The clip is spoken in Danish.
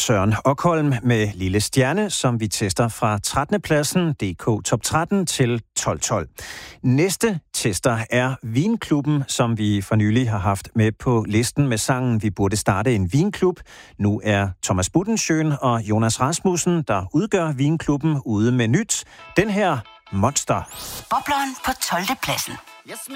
Søren Okholm med Lille Stjerne, som vi tester fra 13. pladsen, DK Top 13 til 12. Næste tester er Vinklubben, som vi for nylig har haft med på listen med sangen Vi burde starte en vinklub. Nu er Thomas Budensjøen og Jonas Rasmussen, der udgør Vinklubben, ude med nyt. Den her Monster. Bobleren på 12. pladsen. Yes,